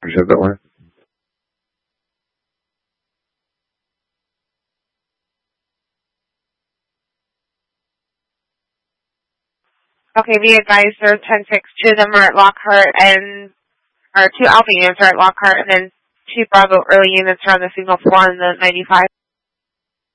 You said that way? Okay, be advised there are 10-6. 2 of them are at Lockhart or 2 Alpha units are at Lockhart, and then 2 Bravo early units are on the signal 4 on the 95.